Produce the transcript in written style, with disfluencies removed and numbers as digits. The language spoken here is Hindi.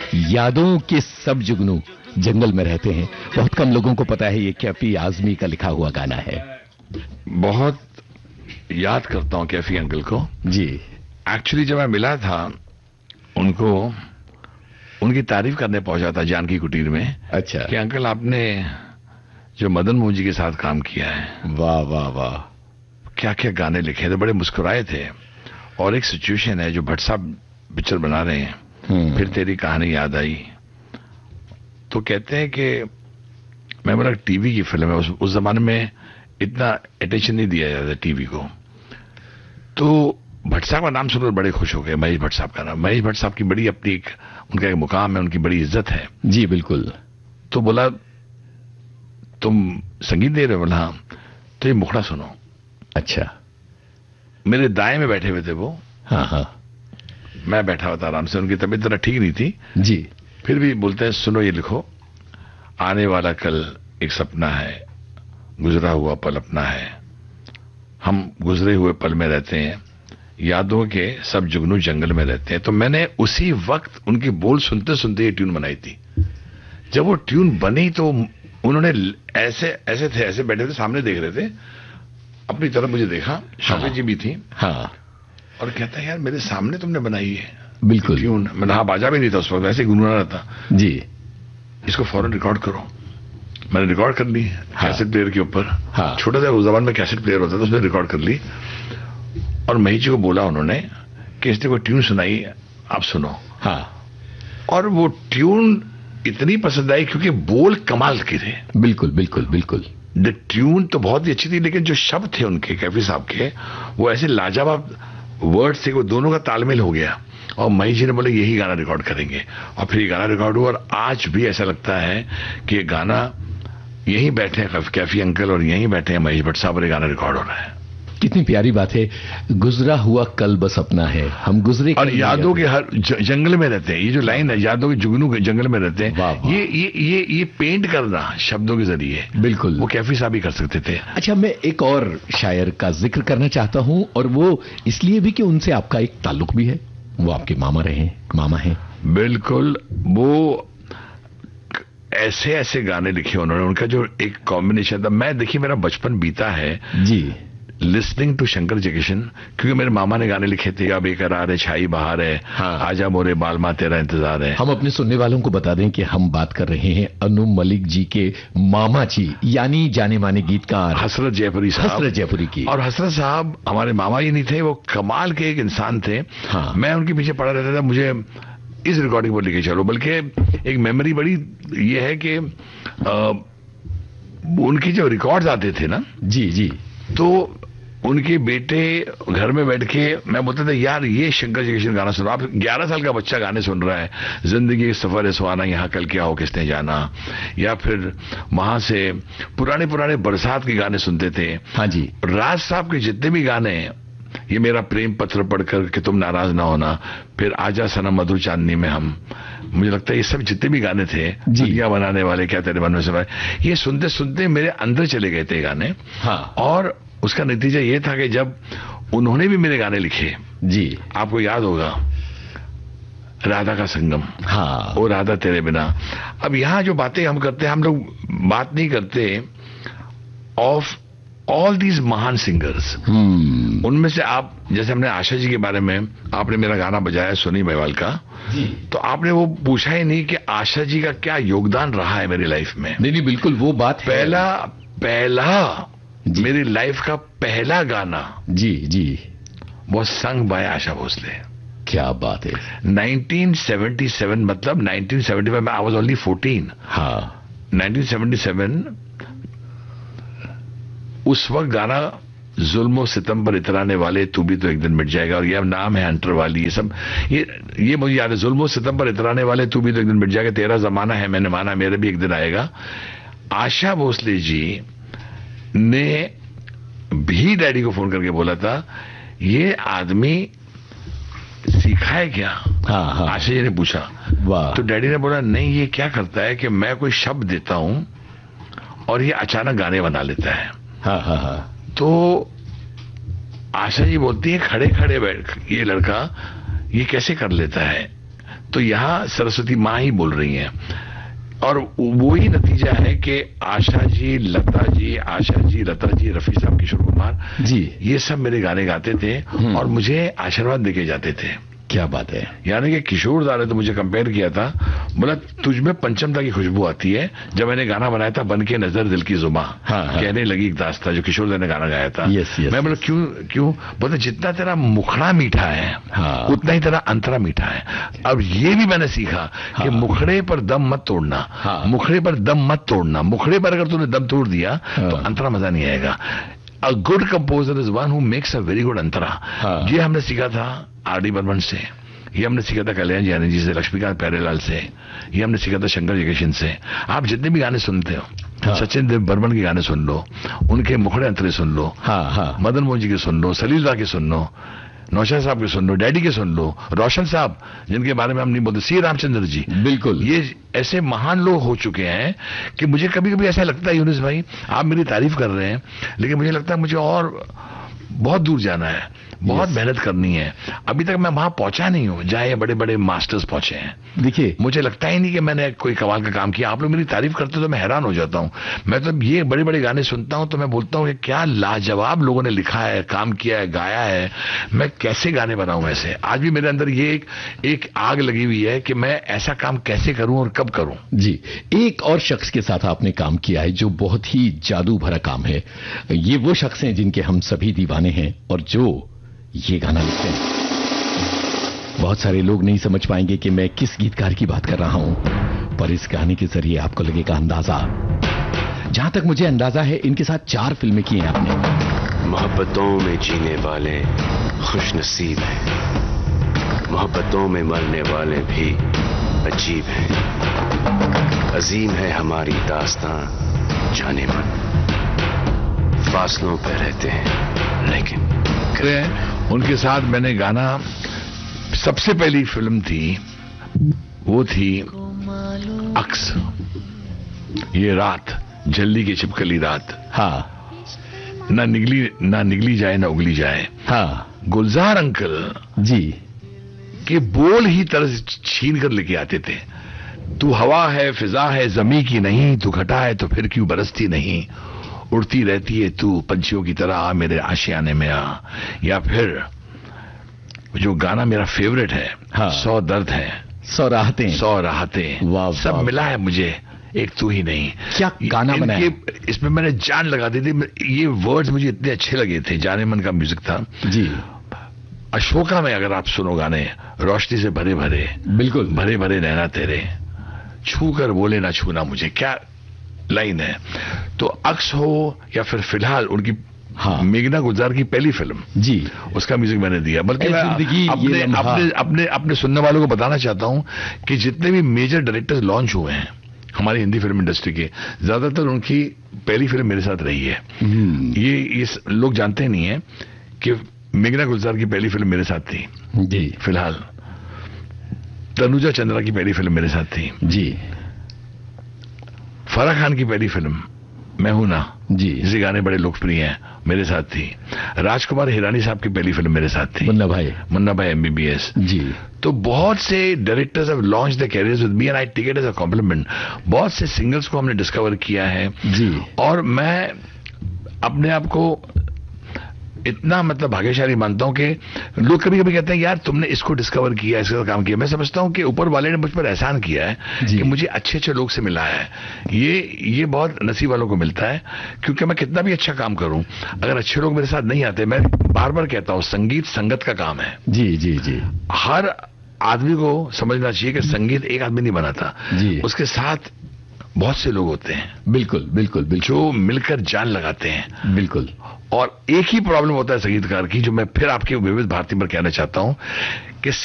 यादों के सब जुगनू जंगल में रहते हैं। बहुत कम लोगों को पता है ये कैफी आजमी का लिखा हुआ गाना है। बहुत याद करता हूँ कैफी अंकल को जी। एक्चुअली जब मैं मिला था उनको, उनकी तारीफ करने पहुंचा था जानकी कुटीर में। अच्छा। कि अंकल आपने जो मदन मोहन जी के साथ काम किया है, वाह वाह वाह, क्या क्या गाने लिखे थे, बड़े मुस्कुराए थे। और एक सिचुएशन है जो भट्ट साहब पिक्चर बना रहे हैं, फिर तेरी कहानी याद आई, तो कहते हैं कि मैं बोला टीवी की फिल्म है, उस जमाने में इतना अटेंशन नहीं दिया जाता टीवी को। तो भट्ट साहब का नाम सुनकर बड़े खुश हो गए, महेश भट्ट साहब का नाम। महेश भट्ट साहब की बड़ी अपनी एक उनका एक मुकाम है, उनकी बड़ी इज्जत है। जी बिल्कुल। तो बोला तुम संगीत दे रहे हो? बोला हाँ। तो ये मुखड़ा सुनो। अच्छा। मेरे दाएं में बैठे हुए थे वो। हाँ हाँ। मैं बैठा हुआ था आराम से, उनकी तबीयत जरा ठीक नहीं थी जी। फिर भी बोलते हैं सुनो ये लिखो, आने वाला कल एक सपना है, गुजरा हुआ पल अपना है, हम गुजरे हुए पल में रहते हैं, यादों के सब जुगनू जंगल में रहते हैं। तो मैंने उसी वक्त उनके बोल सुनते सुनते ये ट्यून बनाई थी। जब वो ट्यून बनी तो उन्होंने ऐसे ऐसे थे, ऐसे बैठे थे, सामने देख रहे थे, अपनी तरफ मुझे देखा, शौकत जी भी थी। हाँ। और कहता है यार मेरे सामने तुमने बनाई है बिल्कुल ट्यून। मैंने हाँ, बाजा भी नहीं था उस वक्त, वैसे गुनगुना रहा था। जी। इसको फौरन रिकॉर्ड करो। मैंने रिकॉर्ड कर ली। हाँ। कैसेट प्लेयर के ऊपर। हाँ। छोटा सा उस जमाने में कैसेट प्लेयर होता था, उसमें रिकॉर्ड कर ली। और महेश जी को बोला उन्होंने कि इसने कोई ट्यून सुनाई, आप सुनो। हाँ। और वो ट्यून इतनी पसंद आई क्योंकि बोल कमाल के थे। बिल्कुल बिल्कुल बिल्कुल। द ट्यून तो बहुत ही अच्छी थी, लेकिन जो शब्द थे उनके, कैफी साहब के, वो ऐसे लाजवाब वर्ड से, वो दोनों का तालमेल हो गया। और महेश जी ने बोले यही गाना रिकॉर्ड करेंगे, और फिर ये गाना रिकॉर्ड हुआ। और आज भी ऐसा लगता है कि ये गाना यहीं बैठे हैं कैफी अंकल और यहीं बैठे हैं महेश भट्ट साहब और ये गाना रिकॉर्ड हो रहा है। कितनी प्यारी बात है, गुजरा हुआ कल बस अपना है, हम गुजरे और यादों के हर जंगल में रहते हैं। ये जो लाइन है, यादों के जुगनू के जंगल में रहते हैं, वाह, वाह। ये पेंट करना शब्दों के जरिए बिल्कुल वो कैफी साहब ही कर सकते थे। अच्छा, मैं एक और शायर का जिक्र करना चाहता हूं, और वो इसलिए भी कि उनसे आपका एक ताल्लुक भी है। वो आपके मामा हैं। बिल्कुल। वो ऐसे ऐसे गाने लिखे उन्होंने, उनका जो एक कॉम्बिनेशन था। मैं देखिए मेरा बचपन बीता है जी लिसनिंग टू शंकर जयकिशन, क्योंकि मेरे मामा ने गाने लिखे थे, अब बेकरार है, छाई बहार है, हाँ। आजा मोरे बालमा तेरा इंतजार है। हम अपने सुनने वालों को बता दें कि हम बात कर रहे हैं अनु मलिक जी के मामा जी, यानी जाने माने गीतकार हसरत जयपुरी साहब। हसरत जयपुरी की। और हसरत साहब हमारे मामा ही नहीं थे, वो कमाल के एक इंसान थे। हाँ। मैं उनके पीछे पड़ा रहता था, मुझे इस रिकॉर्डिंग पर लेके चलो। बल्कि एक मेमोरी बड़ी ये है कि उनके जो रिकॉर्ड्स आते थे ना, जी जी, तो उनके बेटे घर में बैठ के मैं बोलता था यार ये शंकर जयकिशन गाना सुनो। आप 11 साल का बच्चा गाने सुन रहा है, जिंदगी के सफर है सुहाना, यहाँ कल क्या हो किसने जाना, या फिर वहां से पुराने पुराने बरसात के गाने सुनते थे। हाँ जी। राज साहब के जितने भी गाने, ये मेरा प्रेम पत्र पढ़कर कि तुम नाराज ना होना, फिर आजा सनम मधुर चांदनी में हम, मुझे लगता है ये सब जितने भी गाने थे, दुनिया बनाने वाले, क्या तेरे मन में सब, ये सुनते सुनते मेरे अंदर चले गए थे गाने। हाँ। और उसका नतीजा ये था कि जब उन्होंने भी मेरे गाने लिखे, जी आपको याद होगा राधा का संगम, हाँ, ओ राधा तेरे बिना। अब यहां जो बातें हम करते हैं, हम लोग बात नहीं करते ऑफ ऑल दीज महान सिंगर्स। उनमें से आप, जैसे हमने आशा जी के बारे में, आपने मेरा गाना बजाया सुनी बेवाल का जी, तो आपने वो पूछा ही नहीं कि आशा जी का क्या योगदान रहा है मेरी लाइफ में। नहीं बिल्कुल वो बात है। पहला मेरी लाइफ का पहला गाना जी जी वो संग बाय आशा भोसले। क्या बात है। 1977, मतलब 1975 में आई वाज ओनली 14। हाँ, 1977 उस वक्त गाना जुल्मो सितम पर इतराने वाले तू भी तो एक दिन मिट जाएगा, और ये नाम है हंटर वाली, ये सब ये मुझे याद है। जुल्मो सितम पर इतराने वाले तू भी तो एक दिन मिट जाएगा, तेरा जमाना है मैंने माना, मेरे भी एक दिन आएगा। आशा भोसले जी ने भी डैडी को फोन करके बोला था ये आदमी सीखा है क्या? हाँ हाँ। आशा जी ने पूछा। वाह। तो डैडी ने बोला नहीं, ये क्या करता है कि मैं कोई शब्द देता हूं और ये अचानक गाने बना लेता है। हाँ हाँ हाँ। तो आशा जी बोलती है खड़े खड़े बैठ ये लड़का ये कैसे कर लेता है? तो यहां सरस्वती माँ ही बोल रही हैं, और वो ही नतीजा है कि आशा जी, लता जी, रफी साहब, किशोर कुमार जी, ये सब मेरे गाने गाते थे और मुझे आशीर्वाद देके जाते थे। क्या बात है। यानी कि किशोर दा ने तो मुझे कंपेयर किया था, बोला तुझमें पंचमदा की खुशबू आती है। जब मैंने गाना बनाया था बन के नजर दिल की जुबां, कहने लगी एक दास्तां, जो किशोर दा ने गाना गाया था। मैं बोला क्यों बोला जितना तेरा मुखड़ा मीठा है उतना ही तेरा अंतरा मीठा है। अब ये भी मैंने सीखा कि मुखड़े पर दम मत तोड़ना, मुखड़े पर दम मत तोड़ना। मुखड़े पर अगर तूने दम तोड़ दिया तो अंतरा मजा नहीं आएगा। A good composer is one who makes a very good अंतरा। ये हमने सीखा था आर.डी. बर्मन से, ये हमने सीखा था कल्याण जी से, लक्ष्मीकांत प्यारेलाल से, ये हमने सीखा था शंकर जयकिशन से। आप जितने भी गाने सुनते हो, सचिन देव बर्मन के गाने सुन लो, उनके मुखड़े अंतरे सुन लो, मदन मोहन जी के सुन लो, सलील दा के सुन लो, नौशाद साहब के सुन लो, डैडी के सुन लो, रोशन साहब जिनके बारे में हम नहीं बोलते, सी रामचंद्र जी, बिल्कुल, ये ऐसे महान लोग हो चुके हैं कि मुझे कभी कभी ऐसा लगता है यूनुस भाई, आप मेरी तारीफ कर रहे हैं लेकिन मुझे लगता है मुझे और बहुत दूर जाना है, बहुत मेहनत करनी है। अभी तक मैं वहां पहुंचा नहीं हूं जहां ये बड़े बड़े मास्टर्स पहुंचे हैं। देखिए, मुझे लगता ही नहीं कि मैंने कोई कमाल का काम किया। आप लोग मेरी तारीफ करते तो मैं हैरान हो जाता हूं। मैं तो ये बड़े बड़े गाने सुनता हूं तो मैं बोलता हूं कि क्या लाजवाब लोगों ने लिखा है, काम किया है, गाया है, मैं कैसे गाने बनाऊं ऐसे। आज भी मेरे अंदर ये एक आग लगी हुई है कि मैं ऐसा काम कैसे करूं और कब करूं। जी, एक और शख्स के साथ आपने काम किया है जो बहुत ही जादू भरा काम है। ये वो शख्स हैं जिनके हम सभी दीवाने हैं और जो ये गाना लिखते हैं। बहुत सारे लोग नहीं समझ पाएंगे कि मैं किस गीतकार की बात कर रहा हूं, पर इस गाने के जरिए आपको लगेगा अंदाजा। जहां तक मुझे अंदाजा है इनके साथ 4 फिल्में की हैं आपने। मोहब्बतों में जीने वाले खुश नसीब हैं, मोहब्बतों में मरने वाले भी अजीब हैं। अजीम है हमारी दास्तां जाने मन, फासलों पे रहते हैं लेकिन उनके साथ मैंने गाना, सबसे पहली फिल्म थी वो थी अक्स, ये रात जल्दी की छिपकली रात, ना निगली जाए ना उगली जाए। गुलजार अंकल जी के बोल ही तरस छीन कर लेके आते थे। तू हवा है, फिजा है, जमी की नहीं, तू घटा है तो फिर क्यों बरसती नहीं, उड़ती रहती है तू पंछियों की तरह, आ मेरे आशियाने में आ। या फिर जो गाना मेरा फेवरेट है, 100 दर्द है 100 राहतें, 100 राहतें, सब मिला है मुझे एक तू ही नहीं। क्या गाना बनाया, इसमें मैंने जान लगा दी थी। ये वर्ड्स मुझे इतने अच्छे लगे थे, जाने मन का म्यूजिक था जी। अशोका में अगर आप सुनो गाने, रोशनी से भरे भरे, बिल्कुल भरे भरे नैना तेरे, छू कर बोले ना छूना मुझे, क्या लाइन है। तो अक्स हो या फिर फिलहाल उनकी मेघना गुलजार की पहली फिल्म जी, उसका म्यूजिक मैंने दिया। बल्कि मैं अपने सुनने वालों को बताना चाहता हूं कि जितने भी मेजर डायरेक्टर्स लॉन्च हुए हैं हमारी हिंदी फिल्म इंडस्ट्री के, ज्यादातर उनकी पहली फिल्म मेरे साथ रही है। ये लोग जानते नहीं है कि मेघना गुलजार की पहली फिल्म मेरे साथ थी जी। फिलहाल तनुजा चंद्रा की पहली फिल्म मेरे साथ थी जी। फराह खान की पहली फिल्म मैं हूं ना जी, जिसे गाने बड़े लोकप्रिय हैं, मेरे साथ थी। राजकुमार हिरानी साहब की पहली फिल्म मेरे साथ थी, मुन्ना भाई MBBS जी। तो बहुत से directors have launch their carriers with me and I take it as a compliment. बहुत से सिंगर्स को हमने डिस्कवर किया है जी, और मैं अपने आप को इतना मतलब भाग्यशाली मानता हूं कि लोग कभी कभी कहते हैं यार तुमने इसको डिस्कवर किया, इसका काम किया। मैं समझता हूं कि ऊपर वाले ने मुझ पर एहसान किया है कि मुझे अच्छे अच्छे लोग से मिला है। ये बहुत नसीब वालों को मिलता है, क्योंकि मैं कितना भी अच्छा काम करूं, अगर अच्छे लोग मेरे साथ नहीं आते, मैं बार बार कहता हूं संगीत संगत का काम है जी जी जी। हर आदमी को समझना चाहिए कि संगीत एक आदमी नहीं बनाता जी, उसके साथ बहुत से लोग होते हैं। बिल्कुल बिल्कुल बिल्कुल, जो मिलकर जान लगाते हैं। बिल्कुल। और एक ही प्रॉब्लम होता है संगीतकार की, जो मैं फिर आपके विविध भारती पर कहना चाहता हूं कि